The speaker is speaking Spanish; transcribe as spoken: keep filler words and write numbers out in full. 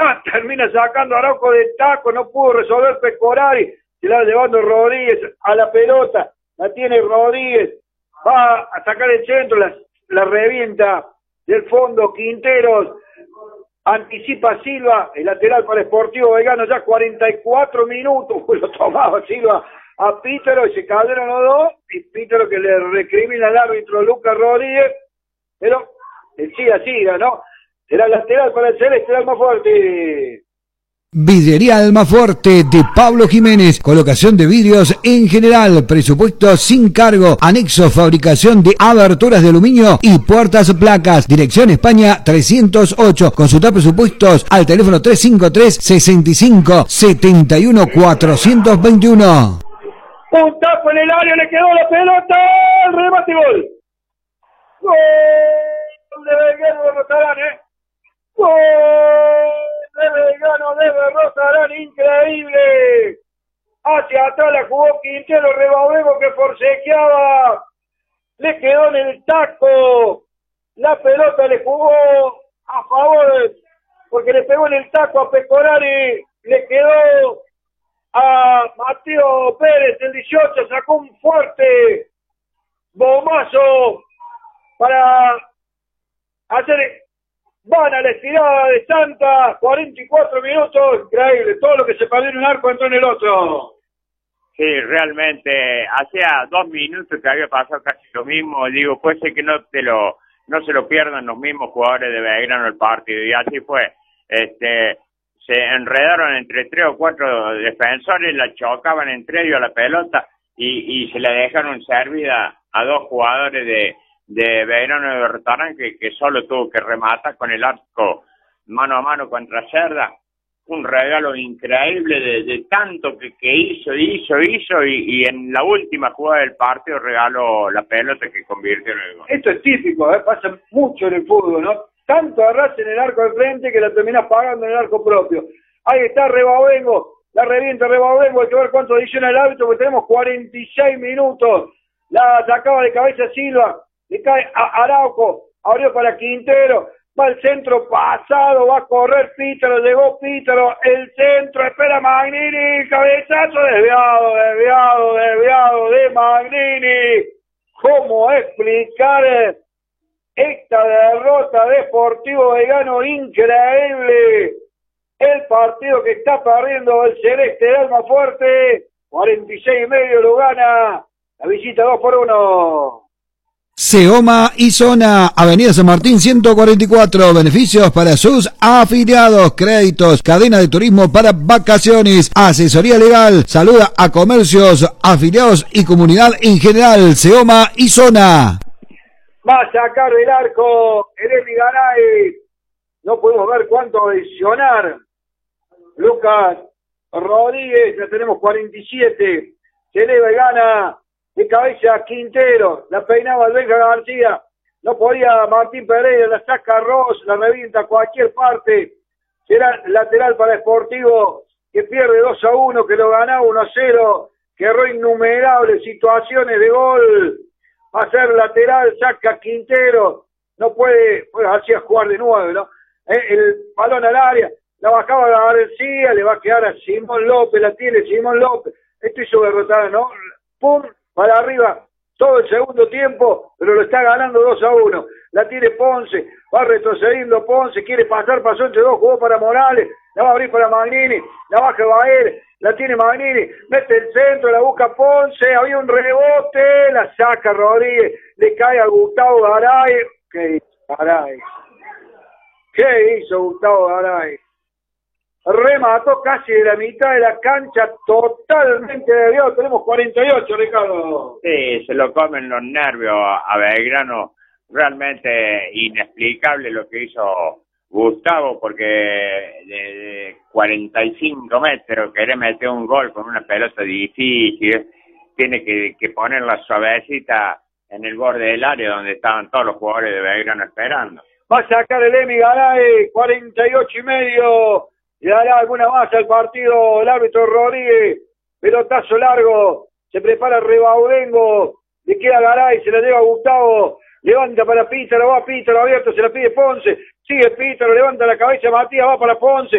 Ah, termina sacando a Araujo de taco, no pudo resolver Pecorari, se la va llevando Rodríguez a la pelota, la tiene Rodríguez, va a sacar el centro, la, la revienta del fondo Quinteros, anticipa Silva, el lateral para Sportivo Belgrano, ya cuarenta y cuatro minutos, pues lo tomaba Silva a Pítero y se cayeron los dos, y Pítero que le recrimina al árbitro Lucas Rodríguez, pero el siga siga, ¿no? Será lateral para el Celeste, el más fuerte. Vidriería Almafuerte de Pablo Jiménez, colocación de vidrios en general, presupuesto sin cargo, anexo fabricación de aberturas de aluminio y puertas placas, dirección España trescientos ocho, consulta presupuestos al teléfono tres cinco tres, sesenta y cinco, setenta y uno, cuatrocientos veintiuno. Un tapo en el área, le quedó la pelota, el remate y gol. Gol de Belgrano de Rotarán, ¿eh? Gol de Belgrano de Rotarán, increíble. Hacia atrás la jugó Quintero, Rebaudego que forcejeaba. Le quedó en el taco. La pelota le jugó a favor, porque le pegó en el taco a Pecorari. Le quedó a Mateo Pérez, el dieciocho, sacó un fuerte bombazo para hacer, van a la estirada de Santa, cuarenta y cuatro minutos, increíble, todo lo que se perdió en un arco entró en el otro. Sí, realmente, hacía dos minutos que había pasado casi lo mismo, digo, puede ser que no te lo, no se lo pierdan los mismos jugadores de Belgrano el partido, y así fue, este, se enredaron entre tres o cuatro defensores, la chocaban entre ellos a la pelota, y, y se la dejaron servida a dos jugadores de de Belgrano de Rotarán que, que solo tuvo que rematar con el arco mano a mano contra Cerda. Un regalo increíble de, de tanto que, que hizo, hizo, hizo y, y en la última jugada del partido regaló la pelota que convirtió en el gol. Esto es típico, ¿eh? Pasa mucho en el fútbol, ¿no? Tanto agarrarse en el arco de frente que la terminás pagando en el arco propio. Ahí está Rebaudego, la revienta Rebaudego, hay que ver cuánto adiciona el árbitro porque tenemos cuarenta y seis minutos. La sacaba de cabeza Silva. Le cae a Araujo, abrió para Quintero, va al centro pasado, va a correr Pítero, llegó Pítero, el centro, espera Magnini, cabezazo, desviado, desviado, desviado de Magnini. ¿Cómo explicar esta derrota de Sportivo Belgrano? Increíble. El partido que está perdiendo el Celeste de Almafuerte, cuarenta y seis y medio lo gana, la visita dos por uno. Seoma y Zona, Avenida San Martín ciento cuarenta y cuatro, beneficios para sus afiliados, créditos, cadena de turismo para vacaciones, asesoría legal, saluda a comercios, afiliados y comunidad en general. Seoma y Zona. Va a sacar del arco Eremi Garay, no podemos ver cuánto adicionar. Lucas Rodríguez, ya tenemos cuarenta y siete, se eleva y gana de cabeza Quintero, la peinaba Albenja García, no podía Martín Pereira, la saca Ross, la revienta a cualquier parte, será lateral para Sportivo, que pierde dos a uno, que lo ganaba uno a cero, que erró innumerables situaciones de gol, va a ser lateral, saca Quintero, no puede, bueno, hacía jugar de nuevo, ¿no? Eh, el balón al área, la bajaba García, le va a quedar a Simón López, la tiene Simón López, esto hizo derrotar, ¿no? Pum, para arriba, todo el segundo tiempo, pero lo está ganando dos a uno. La tiene Ponce, va retrocediendo Ponce, quiere pasar, pasó entre dos, jugó para Morales, la va a abrir para Magnini, la baja Baer, la tiene Magnini, mete el centro, la busca Ponce, había un rebote, la saca Rodríguez, le cae a Gustavo Garay. ¿Qué hizo Garay? ¿Qué hizo Gustavo Garay? Remató casi de la mitad de la cancha, totalmente desviado. Tenemos cuarenta y ocho, Ricardo. Sí, se lo comen los nervios a Belgrano. Realmente inexplicable lo que hizo Gustavo, porque de, de cuarenta y cinco metros querer meter un gol con una pelota difícil, tiene que, que ponerla suavecita en el borde del área donde estaban todos los jugadores de Belgrano esperando. Va a sacar el Emi Garay, cuarenta y ocho y medio. Le dará alguna más al partido el árbitro Rodríguez, pelotazo largo, se prepara Rebaudengo, le queda Garay, se la lleva a Gustavo, levanta para Pítaro, va Pítaro abierto, se la pide Ponce, sigue Pítaro, levanta la cabeza Matías, va para Ponce,